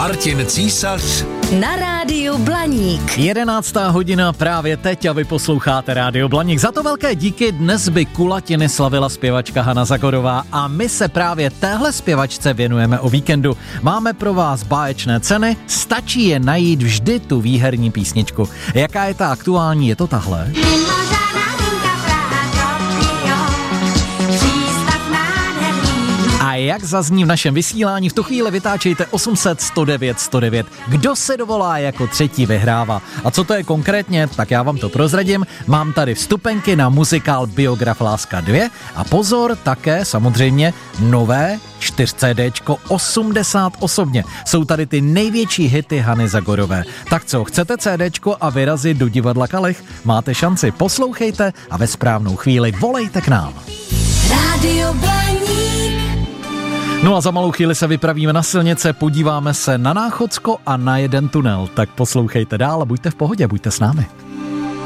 Martin Císař na rádiu Blaník. 11. hodina právě teď a vy posloucháte Rádio Blaník. Za to velké díky, dnes by kulatiny slavila zpěvačka Hana Zagorová a my se právě téhle zpěvačce věnujeme o víkendu. Máme pro vás báječné ceny, stačí je najít vždy tu výherní písničku. Jaká je ta aktuální, je to tahle? A jak zazní v našem vysílání, v tu chvíli vytáčejte 800 109 109. Kdo se dovolá jako třetí vyhrává. A co to je konkrétně, tak já vám to prozradím. Mám tady vstupenky na muzikál Biograf Láska 2 a pozor, také samozřejmě nové 4CD 80 osobně. Jsou tady ty největší hity Hany Zagorové. Tak co, chcete CDčko a vyrazit do divadla Kalich? Máte šanci, poslouchejte a ve správnou chvíli volejte k nám. Rádio Blaník. No a za malou chvíli se vypravíme na silnice, podíváme se na Náchodsko a na jeden tunel. Tak poslouchejte dál a buďte v pohodě, buďte s námi.